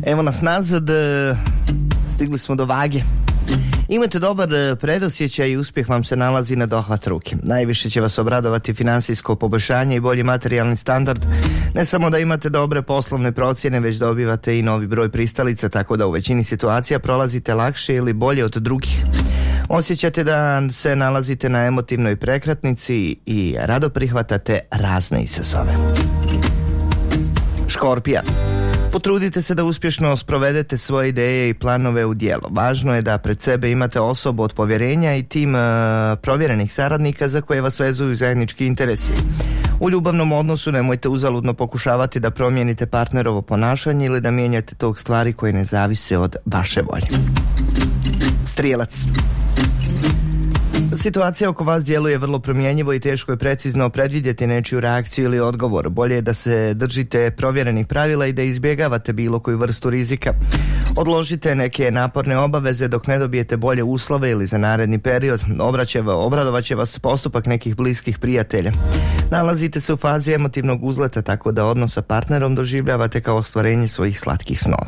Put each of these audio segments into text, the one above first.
Evo nas nazad, stigli smo do vage. Imate dobar predosjećaj i uspjeh vam se nalazi na dohvat ruke. Najviše će vas obradovati financijsko poboljšanje i bolji materijalni standard. Ne samo da imate dobre poslovne procjene, već dobivate i novi broj pristalica, tako da u većini situacija prolazite lakše ili bolje od drugih. Osjećate da se nalazite na emotivnoj prekretnici i rado prihvatate razne izazove. Škorpija. Potrudite se da uspješno sprovedete svoje ideje i planove u djelo. Važno je da pred sebe imate osobu od povjerenja i tim provjerenih saradnika za koje vas vezuju zajednički interesi. U ljubavnom odnosu nemojte uzaludno pokušavati da promijenite partnerovo ponašanje ili da mijenjate tog stvari koje ne zavise od vaše volje. Strijelac. Situacija oko vas djeluje vrlo promjenjivo i teško je precizno predvidjeti nečiju reakciju ili odgovor. Bolje je da se držite provjerenih pravila i da izbjegavate bilo koju vrstu rizika. Odložite neke naporne obaveze dok ne dobijete bolje uslove ili za naredni period. Obradovat će vas postupak nekih bliskih prijatelja. Nalazite se u fazi emotivnog uzleta, tako da odnos sa partnerom doživljavate kao ostvarenje svojih slatkih snova.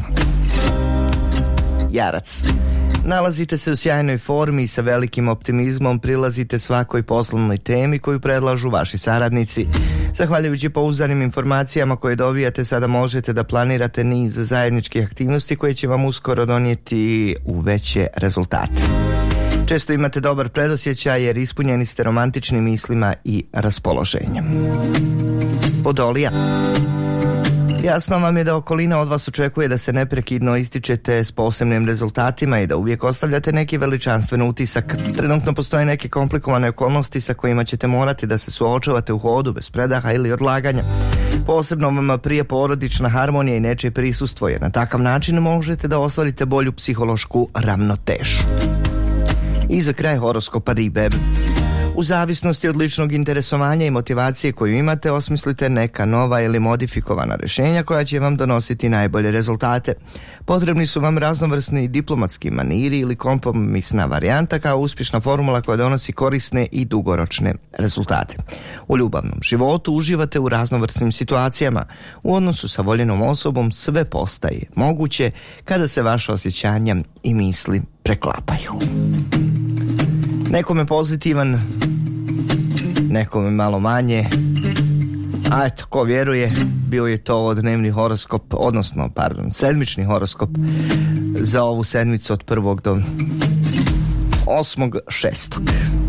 Jarac. Nalazite se u sjajnoj formi i sa velikim optimizmom prilazite svakoj poslovnoj temi koju predlažu vaši saradnici. Zahvaljujući pouzdanim informacijama koje dobijate, sada možete da planirate niz zajedničkih aktivnosti koje će vam uskoro donijeti u veće rezultate. Često imate dobar predosjećaj jer ispunjeni ste romantičnim mislima i raspoloženjem. Vodolija. Jasno vam je da okolina od vas očekuje da se neprekidno ističete s posebnim rezultatima i da uvijek ostavljate neki veličanstven utisak. Trenutno postoje neke komplikovane okolnosti sa kojima ćete morati da se suočavate u hodu bez predaha ili odlaganja. Posebno vam prije porodična harmonija i nečije prisustvo, jer na takav način možete da ostvarite bolju psihološku ravnotežu. I za kraj horoskopa Ribe. U zavisnosti od ličnog interesovanja i motivacije koju imate, osmislite neka nova ili modifikovana rješenja koja će vam donositi najbolje rezultate. Potrebni su vam raznovrsni diplomatski maniri ili kompromisna varijanta kao uspješna formula koja donosi korisne i dugoročne rezultate. U ljubavnom životu uživate u raznovrsnim situacijama. U odnosu sa voljenom osobom sve postaje moguće kada se vaše osjećanja i misli preklapaju. Nekome pozitivan, nekome malo manje. A eto, ko vjeruje, bio je to dnevni horoskop, sedmični horoskop za ovu sedmicu od 1. do 8.6.